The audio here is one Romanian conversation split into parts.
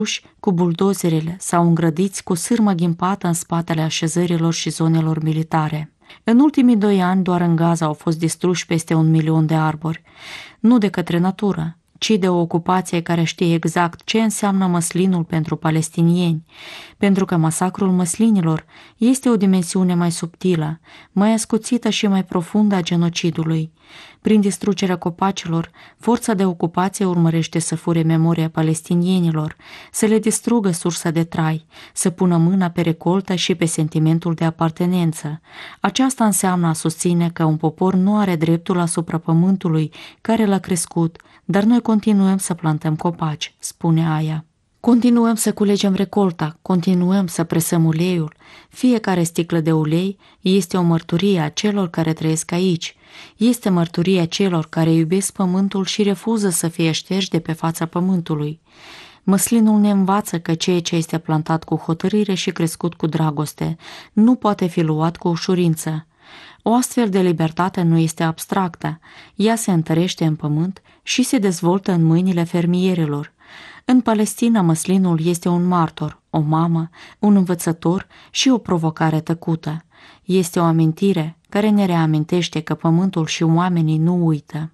cu buldozerele sau îngrădiți cu sârmă ghimpată în spatele așezărilor și zonelor militare. În ultimii 2 ani, doar în Gaza au fost distruși peste 1 milion de arbori, nu de către natură, ci de o ocupație care știe exact ce înseamnă măslinul pentru palestinieni, pentru că masacrul măslinilor este o dimensiune mai subtilă, mai ascuțită și mai profundă a genocidului. Prin distrugerea copacilor, forța de ocupație urmărește să fure memoria palestinienilor, să le distrugă sursa de trai, să pună mâna pe recoltă și pe sentimentul de apartenență. Aceasta înseamnă a susține că un popor nu are dreptul asupra pământului care l-a crescut, dar noi continuăm să plantăm copaci, spune Aya. Continuăm să culegem recolta, continuăm să presăm uleiul. Fiecare sticlă de ulei este o mărturie a celor care trăiesc aici. Este mărturia celor care iubesc pământul și refuză să fie șterși de pe fața pământului. Măslinul ne învață că ceea ce este plantat cu hotărâre și crescut cu dragoste nu poate fi luat cu ușurință. O astfel de libertate nu este abstractă, ea se întărește în pământ și se dezvoltă în mâinile fermierilor. În Palestina, măslinul este un martor, o mamă, un învățător și o provocare tăcută. Este o amintire care ne reamintește că pământul și oamenii nu uită.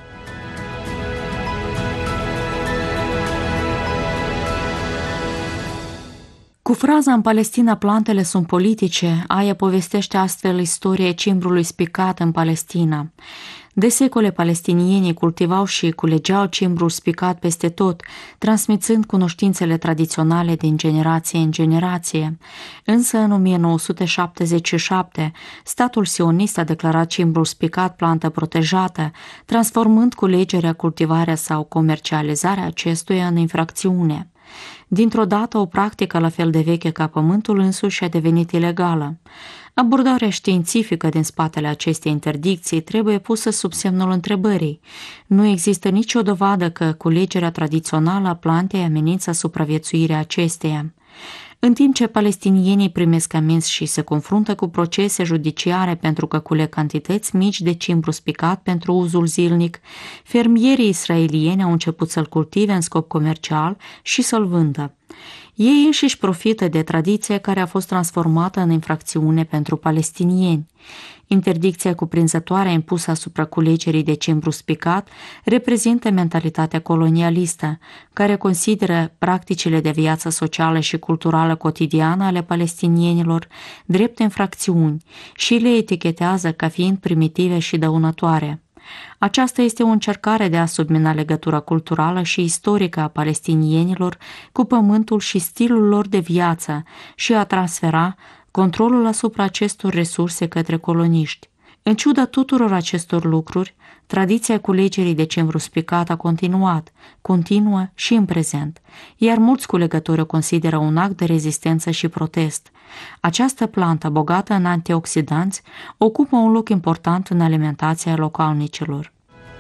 Cu fraza "în Palestina plantele sunt politice", Aya povestește astfel istoria cimbrului spicat în Palestina. De secole palestinienii cultivau și culegeau cimbrul spicat peste tot, transmițând cunoștințele tradiționale din generație în generație. Însă în 1977, statul sionist a declarat cimbrul spicat plantă protejată, transformând culegerea, cultivarea sau comercializarea acestuia în infracțiune. Dintr-o dată, o practică la fel de veche ca pământul însuși a devenit ilegală. Abordarea științifică din spatele acestei interdicții trebuie pusă sub semnul întrebării. Nu există nicio dovadă că culegerea tradițională a plantei amenință supraviețuirea acesteia. În timp ce palestinienii primesc amenzi și se confruntă cu procese judiciare pentru că culeg cantități mici de cimbru spicat pentru uzul zilnic, fermierii israelieni au început să-l cultive în scop comercial și să-l vândă. Ei înșiși profită de tradiție care a fost transformată în infracțiune pentru palestinieni. Interdicția cuprinzătoare impusă asupra culegerii de cimbru spicat reprezintă mentalitatea colonialistă, care consideră practicile de viață socială și culturală cotidiană ale palestinienilor drept infracțiuni și le etichetează ca fiind primitive și dăunătoare. Aceasta este o încercare de a submina legătura culturală și istorică a palestinienilor cu pământul și stilul lor de viață și a transfera controlul asupra acestor resurse către coloniști. În ciuda tuturor acestor lucruri, tradiția culegerii de cimbru spicat a continuă și în prezent, iar mulți culegători o consideră un act de rezistență și protest. Această plantă, bogată în antioxidanți, ocupă un loc important în alimentația localnicilor.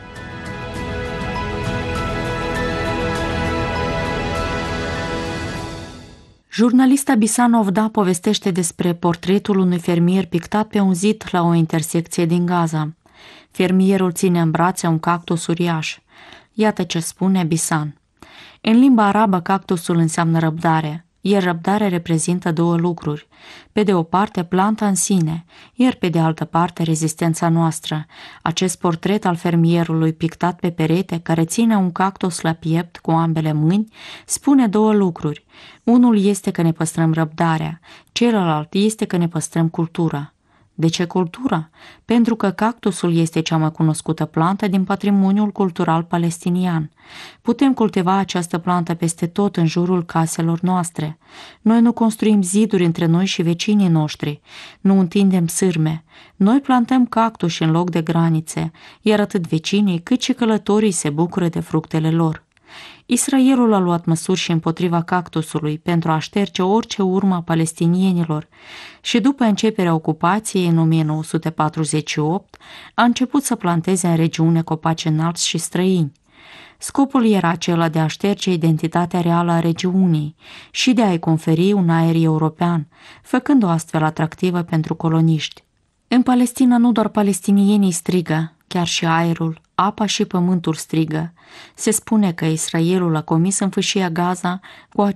Jurnalista Bisan Ovda povestește despre portretul unui fermier pictat pe un zid la o intersecție din Gaza. Fermierul ține în brațe un cactus uriaș. Iată ce spune Bisan. În limba arabă, cactusul înseamnă răbdare, iar răbdare reprezintă 2 lucruri. Pe de o parte, planta în sine, iar pe de altă parte, rezistența noastră. Acest portret al fermierului pictat pe perete, care ține un cactus la piept cu ambele mâini, spune 2 lucruri. Unul este că ne păstrăm răbdarea, celălalt este că ne păstrăm cultura. De ce cultura? Pentru că cactusul este cea mai cunoscută plantă din patrimoniul cultural palestinian. Putem cultiva această plantă peste tot în jurul caselor noastre. Noi nu construim ziduri între noi și vecinii noștri, nu întindem sârme. Noi plantăm cactuși în loc de granițe, iar atât vecinii cât și călătorii se bucură de fructele lor. Israelul a luat măsuri și împotriva cactusului pentru a șterge orice urmă a palestinienilor și după începerea ocupației în 1948 a început să planteze în regiune copaci înalți și străini. Scopul era acela de a șterge identitatea reală a regiunii și de a-i conferi un aer european, făcând-o astfel atractivă pentru coloniști. În Palestina nu doar palestinienii strigă, chiar și aerul, apa și pământul strigă. Se spune că Israelul a comis în fâșia Gaza cu